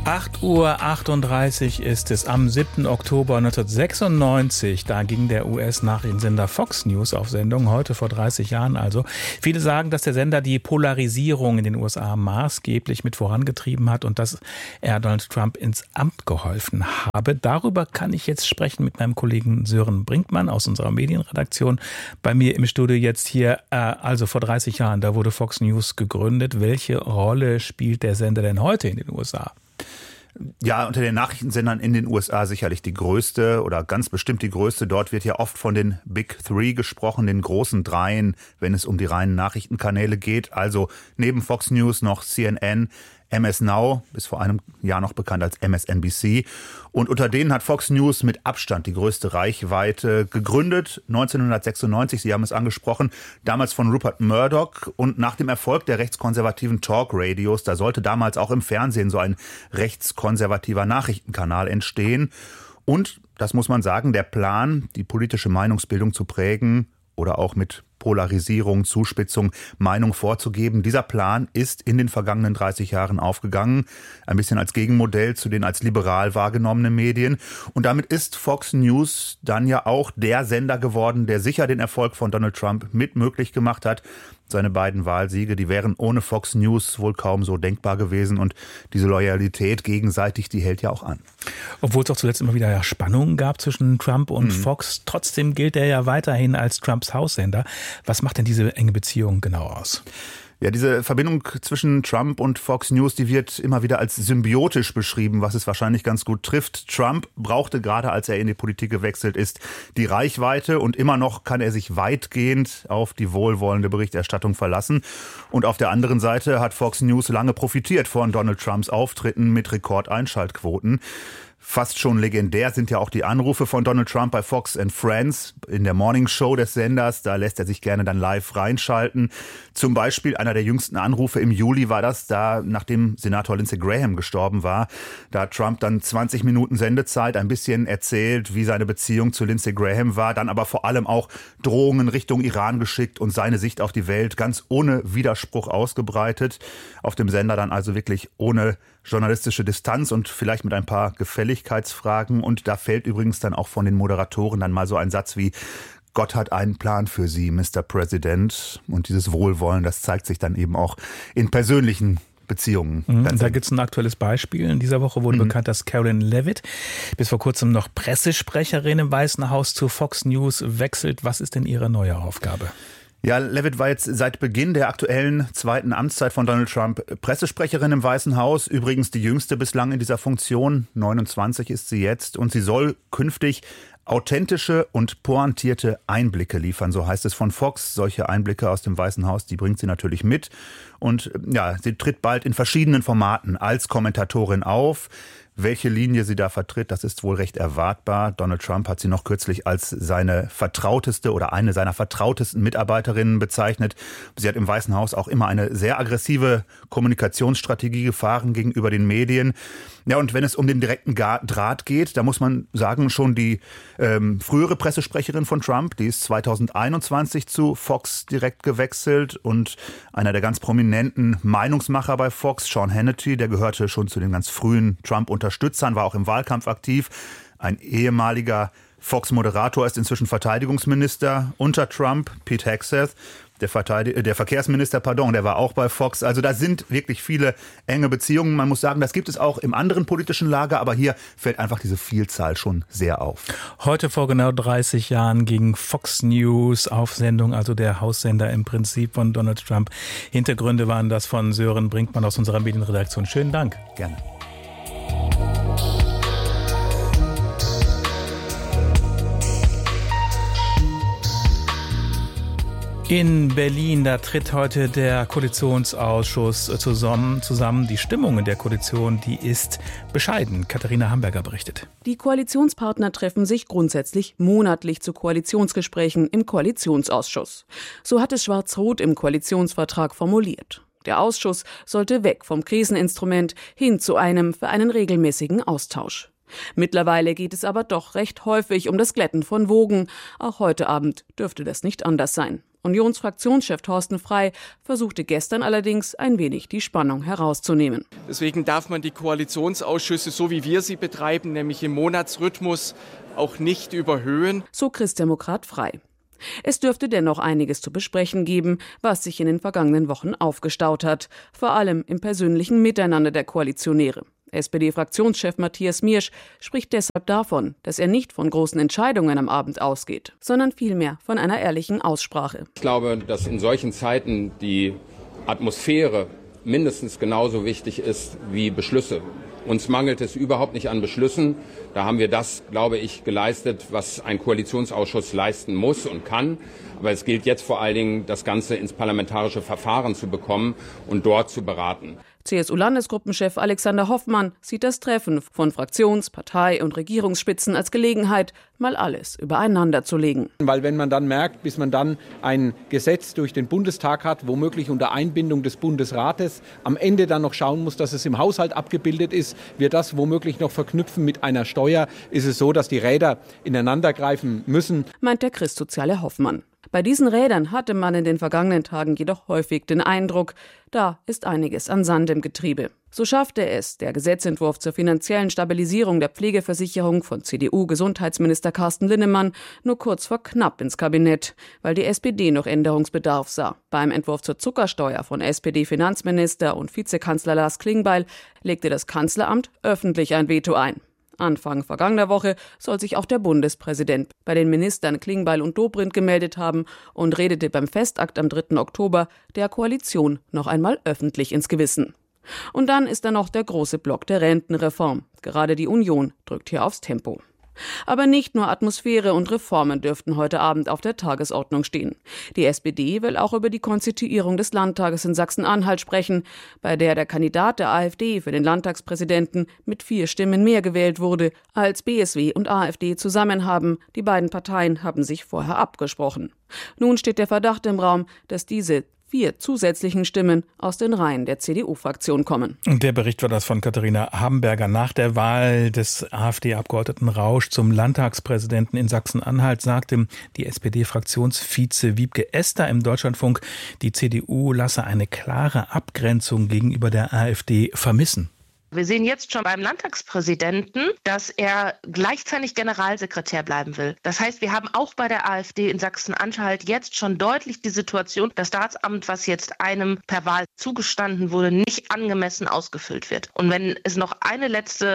8:38 Uhr ist es am 7. Oktober 1996. Da ging der US-Nachrichtensender Fox News auf Sendung, heute vor 30 Jahren also. Viele sagen, dass der Sender die Polarisierung in den USA maßgeblich mit vorangetrieben hat und dass er Donald Trump ins Amt geholfen habe. Darüber kann ich jetzt sprechen mit meinem Kollegen Sören Brinkmann aus unserer Medienredaktion. Bei mir im Studio jetzt hier, also vor 30 Jahren, da wurde Fox News gegründet. Welche Rolle spielt der Sender denn heute in den USA? Ja, unter den Nachrichtensendern in den USA sicherlich die größte oder ganz bestimmt die größte. Dort wird ja oft von den Big Three gesprochen, den großen Dreien, wenn es um die reinen Nachrichtenkanäle geht. Also neben Fox News noch CNN, MS Now, bis vor einem Jahr noch bekannt als MSNBC. Und unter denen hat Fox News mit Abstand die größte Reichweite gegründet. 1996, Sie haben es angesprochen, damals von Rupert Murdoch. Und nach dem Erfolg der rechtskonservativen Talkradios, da sollte damals auch im Fernsehen so ein rechtskonservativer Nachrichtenkanal entstehen. Und, das muss man sagen, der Plan, die politische Meinungsbildung zu prägen oder auch mit Polarisierung, Zuspitzung, Meinung vorzugeben. Dieser Plan ist in den vergangenen 30 Jahren aufgegangen. Ein bisschen als Gegenmodell zu den als liberal wahrgenommenen Medien. Und damit ist Fox News dann ja auch der Sender geworden, der sicher den Erfolg von Donald Trump mit möglich gemacht hat. Seine beiden Wahlsiege, die wären ohne Fox News wohl kaum so denkbar gewesen. Und diese Loyalität gegenseitig, die hält ja auch an. Obwohl es auch zuletzt immer wieder Spannungen gab zwischen Trump und Fox. Trotzdem gilt er ja weiterhin als Trumps Haussender. Was macht denn diese enge Beziehung genau aus? Ja, diese Verbindung zwischen Trump und Fox News, die wird immer wieder als symbiotisch beschrieben, was es wahrscheinlich ganz gut trifft. Trump brauchte gerade, als er in die Politik gewechselt ist, die Reichweite und immer noch kann er sich weitgehend auf die wohlwollende Berichterstattung verlassen. Und auf der anderen Seite hat Fox News lange profitiert von Donald Trumps Auftritten mit Rekordeinschaltquoten. Fast schon legendär sind ja auch die Anrufe von Donald Trump bei Fox and Friends in der Morning Show des Senders. Da lässt er sich gerne dann live reinschalten. Zum Beispiel einer der jüngsten Anrufe im Juli war das, da nachdem Senator Lindsey Graham gestorben war. Da hat Trump dann 20 Minuten Sendezeit ein bisschen erzählt, wie seine Beziehung zu Lindsey Graham war. Dann aber vor allem auch Drohungen Richtung Iran geschickt und seine Sicht auf die Welt ganz ohne Widerspruch ausgebreitet. Auf dem Sender dann also wirklich ohne journalistische Distanz und vielleicht mit ein paar Gefälligkeitsfragen. Und da fällt übrigens dann auch von den Moderatoren dann mal so ein Satz wie: Gott hat einen Plan für Sie, Mr. President. Und dieses Wohlwollen, das zeigt sich dann eben auch in persönlichen Beziehungen. Da gibt es ein aktuelles Beispiel. In dieser Woche wurde bekannt, dass Carolyn Levitt, bis vor kurzem noch Pressesprecherin im Weißen Haus, zu Fox News wechselt. Was ist denn ihre neue Aufgabe? Ja, Levitt war jetzt seit Beginn der aktuellen zweiten Amtszeit von Donald Trump Pressesprecherin im Weißen Haus. Übrigens die jüngste bislang in dieser Funktion. 29 ist sie jetzt. Und sie soll künftig authentische und pointierte Einblicke liefern, so heißt es von Fox. Solche Einblicke aus dem Weißen Haus, die bringt sie natürlich mit. Und ja, sie tritt bald in verschiedenen Formaten als Kommentatorin auf. Welche Linie sie da vertritt, das ist wohl recht erwartbar. Donald Trump hat sie noch kürzlich als seine vertrauteste oder eine seiner vertrautesten Mitarbeiterinnen bezeichnet. Sie hat im Weißen Haus auch immer eine sehr aggressive Kommunikationsstrategie gefahren gegenüber den Medien. Ja, und wenn es um den direkten Draht geht, da muss man sagen, schon die frühere Pressesprecherin von Trump, die ist 2021 zu Fox direkt gewechselt. Und einer der ganz prominenten Meinungsmacher bei Fox, Sean Hannity, der gehörte schon zu den ganz frühen Trump-Unterstützern, war auch im Wahlkampf aktiv. Ein ehemaliger Fox-Moderator ist inzwischen Verteidigungsminister unter Trump, Pete Hegseth. Der Verkehrsminister, der war auch bei Fox. Also da sind wirklich viele enge Beziehungen. Man muss sagen, das gibt es auch im anderen politischen Lager, aber hier fällt einfach diese Vielzahl schon sehr auf. Heute vor genau 30 Jahren ging Fox News auf Sendung, also der Haussender im Prinzip von Donald Trump. Hintergründe waren das von Sören Brinkmann aus unserer Medienredaktion. Schönen Dank. Gerne. In Berlin, da tritt heute der Koalitionsausschuss zusammen. Die Stimmung in der Koalition, die ist bescheiden. Katharina Hamburger berichtet. Die Koalitionspartner treffen sich grundsätzlich monatlich zu Koalitionsgesprächen im Koalitionsausschuss. So hat es Schwarz-Rot im Koalitionsvertrag formuliert. Der Ausschuss sollte weg vom Kriseninstrument hin zu einem für einen regelmäßigen Austausch. Mittlerweile geht es aber doch recht häufig um das Glätten von Wogen. Auch heute Abend dürfte das nicht anders sein. Unionsfraktionschef Thorsten Frey versuchte gestern allerdings ein wenig die Spannung herauszunehmen. Deswegen darf man die Koalitionsausschüsse, so wie wir sie betreiben, nämlich im Monatsrhythmus, auch nicht überhöhen. So Christdemokrat Frey. Es dürfte dennoch einiges zu besprechen geben, was sich in den vergangenen Wochen aufgestaut hat. Vor allem im persönlichen Miteinander der Koalitionäre. SPD-Fraktionschef Matthias Miersch spricht deshalb davon, dass er nicht von großen Entscheidungen am Abend ausgeht, sondern vielmehr von einer ehrlichen Aussprache. Ich glaube, dass in solchen Zeiten die Atmosphäre mindestens genauso wichtig ist wie Beschlüsse. Uns mangelt es überhaupt nicht an Beschlüssen. Da haben wir das, glaube ich, geleistet, was ein Koalitionsausschuss leisten muss und kann. Aber es gilt jetzt vor allen Dingen, das Ganze ins parlamentarische Verfahren zu bekommen und dort zu beraten. CSU-Landesgruppenchef Alexander Hoffmann sieht das Treffen von Fraktions-, Partei- und Regierungsspitzen als Gelegenheit, mal alles übereinander zu legen. Weil wenn man dann merkt, bis man dann ein Gesetz durch den Bundestag hat, womöglich unter Einbindung des Bundesrates, am Ende dann noch schauen muss, dass es im Haushalt abgebildet ist, wir das womöglich noch verknüpfen mit einer Steuer, ist es so, dass die Räder ineinander greifen müssen. Meint der Christsoziale Hoffmann. Bei diesen Rädern hatte man in den vergangenen Tagen jedoch häufig den Eindruck, da ist einiges an Sand im Getriebe. So schaffte es der Gesetzentwurf zur finanziellen Stabilisierung der Pflegeversicherung von CDU-Gesundheitsminister Carsten Linnemann nur kurz vor knapp ins Kabinett, weil die SPD noch Änderungsbedarf sah. Beim Entwurf zur Zuckersteuer von SPD-Finanzminister und Vizekanzler Lars Klingbeil legte das Kanzleramt öffentlich ein Veto ein. Anfang vergangener Woche soll sich auch der Bundespräsident bei den Ministern Klingbeil und Dobrindt gemeldet haben und redete beim Festakt am 3. Oktober der Koalition noch einmal öffentlich ins Gewissen. Und dann ist da noch der große Block der Rentenreform. Gerade die Union drückt hier aufs Tempo. Aber nicht nur Atmosphäre und Reformen dürften heute Abend auf der Tagesordnung stehen. Die SPD will auch über die Konstituierung des Landtages in Sachsen-Anhalt sprechen, bei der Kandidat der AfD für den Landtagspräsidenten mit 4 Stimmen mehr gewählt wurde, als BSW und AfD zusammen haben. Die beiden Parteien haben sich vorher abgesprochen. Nun steht der Verdacht im Raum, dass diese 4 zusätzlichen Stimmen aus den Reihen der CDU-Fraktion kommen. Der Bericht war das von Katharina Hamburger. Nach der Wahl des AfD-Abgeordneten Rausch zum Landtagspräsidenten in Sachsen-Anhalt sagte die SPD-Fraktionsvize Wiebke Esther im Deutschlandfunk, die CDU lasse eine klare Abgrenzung gegenüber der AfD vermissen. Wir sehen jetzt schon beim Landtagspräsidenten, dass er gleichzeitig Generalsekretär bleiben will. Das heißt, wir haben auch bei der AfD in Sachsen-Anhalt jetzt schon deutlich die Situation, das Staatsamt, was jetzt einem per Wahl zugestanden wurde, nicht angemessen ausgefüllt wird. Und wenn es noch einen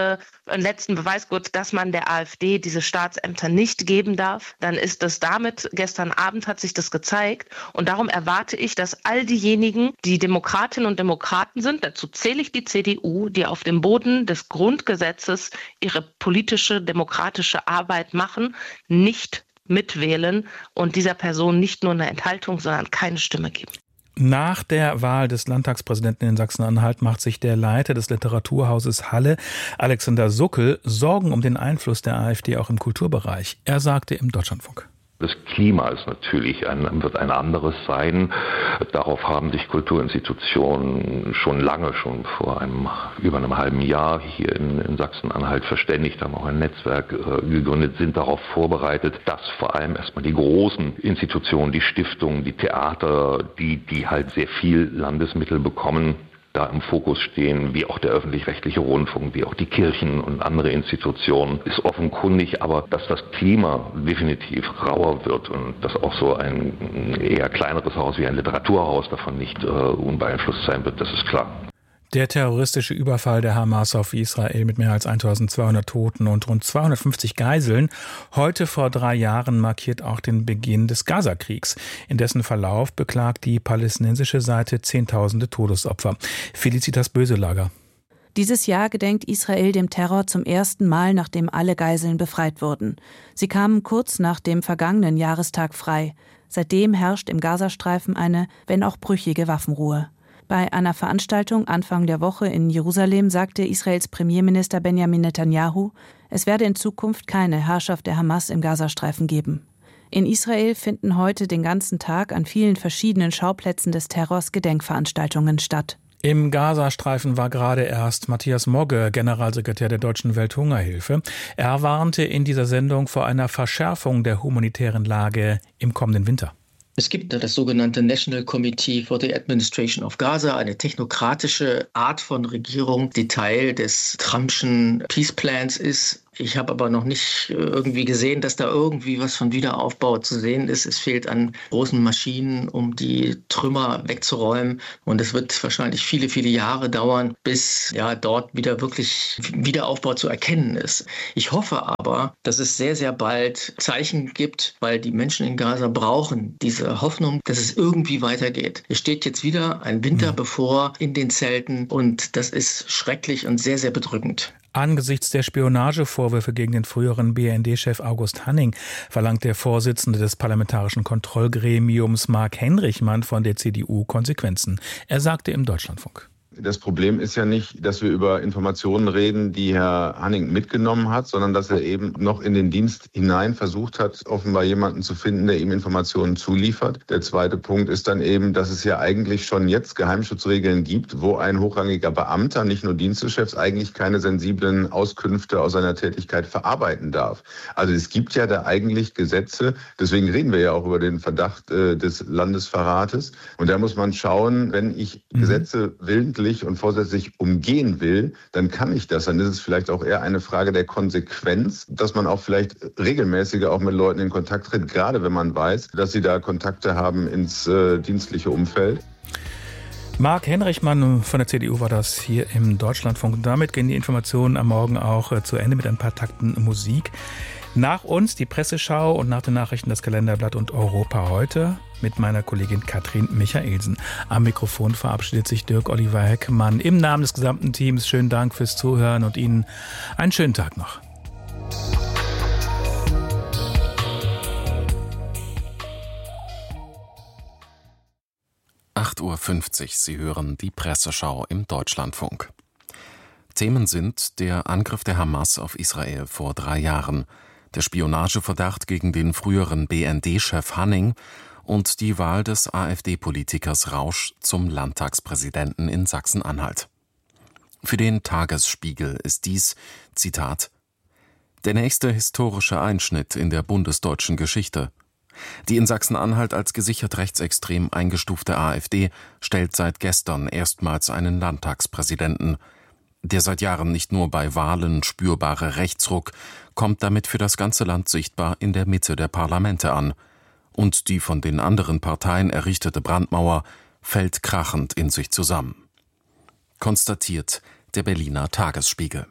letzten Beweis gibt, dass man der AfD diese Staatsämter nicht geben darf, dann ist das damit, gestern Abend hat sich das gezeigt. Und darum erwarte ich, dass all diejenigen, die Demokratinnen und Demokraten sind, dazu zähle ich die CDU, die auf dem Boden des Grundgesetzes ihre politische, demokratische Arbeit machen, nicht mitwählen und dieser Person nicht nur eine Enthaltung, sondern keine Stimme geben. Nach der Wahl des Landtagspräsidenten in Sachsen-Anhalt macht sich der Leiter des Literaturhauses Halle, Alexander Suckel, Sorgen um den Einfluss der AfD auch im Kulturbereich. Er sagte im Deutschlandfunk: Das Klima ist natürlich wird ein anderes sein. Darauf haben sich Kulturinstitutionen schon vor über einem halben Jahr hier in Sachsen-Anhalt verständigt, haben auch ein Netzwerk gegründet, sind darauf vorbereitet, dass vor allem erstmal die großen Institutionen, die Stiftungen, die Theater, die halt sehr viel Landesmittel bekommen, da im Fokus stehen, wie auch der öffentlich-rechtliche Rundfunk, wie auch die Kirchen und andere Institutionen, ist offenkundig, aber dass das Klima definitiv rauer wird und dass auch so ein eher kleineres Haus wie ein Literaturhaus davon nicht unbeeinflusst sein wird, das ist klar. Der terroristische Überfall der Hamas auf Israel mit mehr als 1200 Toten und rund 250 Geiseln heute vor 3 Jahren markiert auch den Beginn des Gazakriegs. In dessen Verlauf beklagt die palästinensische Seite Zehntausende Todesopfer. Felicitas Böselager. Dieses Jahr gedenkt Israel dem Terror zum ersten Mal, nachdem alle Geiseln befreit wurden. Sie kamen kurz nach dem vergangenen Jahrestag frei. Seitdem herrscht im Gazastreifen eine, wenn auch brüchige Waffenruhe. Bei einer Veranstaltung Anfang der Woche in Jerusalem sagte Israels Premierminister Benjamin Netanyahu, es werde in Zukunft keine Herrschaft der Hamas im Gazastreifen geben. In Israel finden heute den ganzen Tag an vielen verschiedenen Schauplätzen des Terrors Gedenkveranstaltungen statt. Im Gazastreifen war gerade erst Matthias Mogge, Generalsekretär der Deutschen Welthungerhilfe. Er warnte in dieser Sendung vor einer Verschärfung der humanitären Lage im kommenden Winter. Es gibt das sogenannte National Committee for the Administration of Gaza, eine technokratische Art von Regierung, die Teil des Trumpschen Peace Plans ist. Ich habe aber noch nicht irgendwie gesehen, dass da irgendwie was von Wiederaufbau zu sehen ist. Es fehlt an großen Maschinen, um die Trümmer wegzuräumen. Und es wird wahrscheinlich viele, viele Jahre dauern, bis dort wieder wirklich Wiederaufbau zu erkennen ist. Ich hoffe aber, dass es sehr, sehr bald Zeichen gibt, weil die Menschen in Gaza brauchen diese Hoffnung, dass es irgendwie weitergeht. Es steht jetzt wieder ein Winter bevor in den Zelten und das ist schrecklich und sehr, sehr bedrückend. Angesichts der Spionagevorwürfe gegen den früheren BND-Chef August Hanning verlangt der Vorsitzende des Parlamentarischen Kontrollgremiums Mark Henrichmann von der CDU Konsequenzen. Er sagte im Deutschlandfunk: Das Problem ist ja nicht, dass wir über Informationen reden, die Herr Hanning mitgenommen hat, sondern dass er eben noch in den Dienst hinein versucht hat, offenbar jemanden zu finden, der ihm Informationen zuliefert. Der zweite Punkt ist dann eben, dass es ja eigentlich schon jetzt Geheimschutzregeln gibt, wo ein hochrangiger Beamter, nicht nur Dienstchefs, eigentlich keine sensiblen Auskünfte aus seiner Tätigkeit verarbeiten darf. Also es gibt ja da eigentlich Gesetze, deswegen reden wir ja auch über den Verdacht des Landesverrates. Und da muss man schauen, wenn ich Gesetze willentlich und vorsätzlich umgehen will, dann kann ich das. Dann ist es vielleicht auch eher eine Frage der Konsequenz, dass man auch vielleicht regelmäßiger auch mit Leuten in Kontakt tritt, gerade wenn man weiß, dass sie da Kontakte haben ins dienstliche Umfeld. Mark Henrichmann von der CDU war das hier im Deutschlandfunk. Damit gehen die Informationen am Morgen auch zu Ende mit ein paar Takten Musik. Nach uns die Presseschau und nach den Nachrichten das Kalenderblatt und Europa heute mit meiner Kollegin Katrin Michaelsen. Am Mikrofon verabschiedet sich Dirk Oliver Heckmann. Im Namen des gesamten Teams schönen Dank fürs Zuhören und Ihnen einen schönen Tag noch. Uhr 50. Sie hören die Presseschau im Deutschlandfunk. Themen sind der Angriff der Hamas auf Israel vor 3 Jahren, der Spionageverdacht gegen den früheren BND-Chef Hanning und die Wahl des AfD-Politikers Rausch zum Landtagspräsidenten in Sachsen-Anhalt. Für den Tagesspiegel ist dies, Zitat, der nächste historische Einschnitt in der bundesdeutschen Geschichte. Die in Sachsen-Anhalt als gesichert rechtsextrem eingestufte AfD stellt seit gestern erstmals einen Landtagspräsidenten. Der seit Jahren nicht nur bei Wahlen spürbare Rechtsruck kommt damit für das ganze Land sichtbar in der Mitte der Parlamente an. Und die von den anderen Parteien errichtete Brandmauer fällt krachend in sich zusammen. Konstatiert der Berliner Tagesspiegel.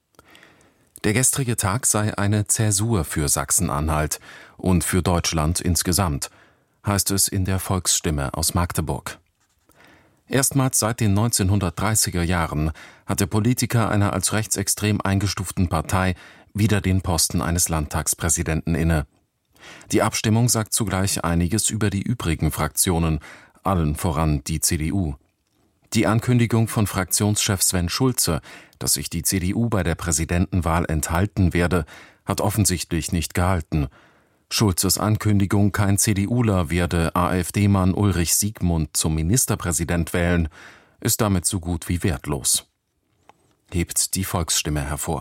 Der gestrige Tag sei eine Zäsur für Sachsen-Anhalt und für Deutschland insgesamt, heißt es in der Volksstimme aus Magdeburg. Erstmals seit den 1930er Jahren hat der Politiker einer als rechtsextrem eingestuften Partei wieder den Posten eines Landtagspräsidenten inne. Die Abstimmung sagt zugleich einiges über die übrigen Fraktionen, allen voran die CDU. Die Ankündigung von Fraktionschef Sven Schulze, dass sich die CDU bei der Präsidentenwahl enthalten werde, hat offensichtlich nicht gehalten. Schulzes Ankündigung, kein CDUler werde AfD-Mann Ulrich Siegmund zum Ministerpräsident wählen, ist damit so gut wie wertlos. Hebt die Volksstimme hervor.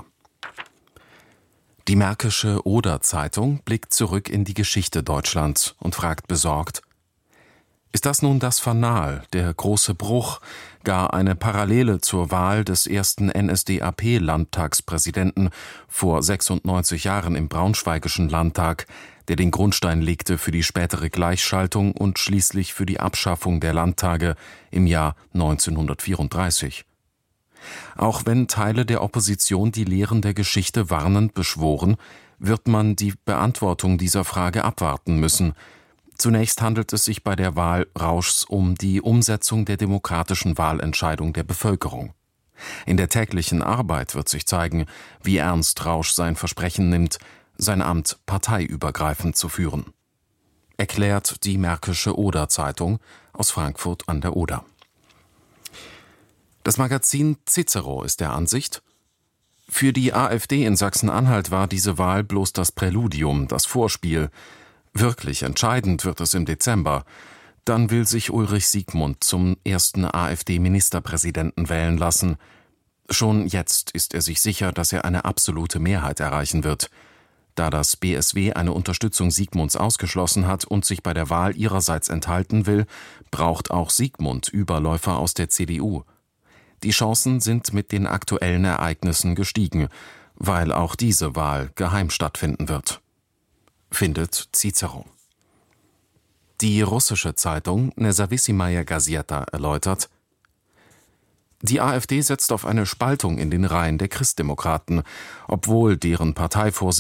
Die Märkische Oder-Zeitung blickt zurück in die Geschichte Deutschlands und fragt besorgt: Ist das nun das Fanal, der große Bruch, gar eine Parallele zur Wahl des ersten NSDAP-Landtagspräsidenten vor 96 Jahren im Braunschweigischen Landtag, der den Grundstein legte für die spätere Gleichschaltung und schließlich für die Abschaffung der Landtage im Jahr 1934? Auch wenn Teile der Opposition die Lehren der Geschichte warnend beschworen, wird man die Beantwortung dieser Frage abwarten müssen. Zunächst handelt es sich bei der Wahl Rauschs um die Umsetzung der demokratischen Wahlentscheidung der Bevölkerung. In der täglichen Arbeit wird sich zeigen, wie ernst Rausch sein Versprechen nimmt, sein Amt parteiübergreifend zu führen. Erklärt die Märkische Oder-Zeitung aus Frankfurt an der Oder. Das Magazin Cicero ist der Ansicht: Für die AfD in Sachsen-Anhalt war diese Wahl bloß das Präludium, das Vorspiel. Wirklich entscheidend wird es im Dezember. Dann will sich Ulrich Siegmund zum ersten AfD-Ministerpräsidenten wählen lassen. Schon jetzt ist er sich sicher, dass er eine absolute Mehrheit erreichen wird. Da das BSW eine Unterstützung Sigmunds ausgeschlossen hat und sich bei der Wahl ihrerseits enthalten will, braucht auch Sigmund Überläufer aus der CDU. Die Chancen sind mit den aktuellen Ereignissen gestiegen, weil auch diese Wahl geheim stattfinden wird. Findet Cicero. Die russische Zeitung Nezawissimaya Gazeta erläutert: Die AfD setzt auf eine Spaltung in den Reihen der Christdemokraten, obwohl deren Parteivorsitz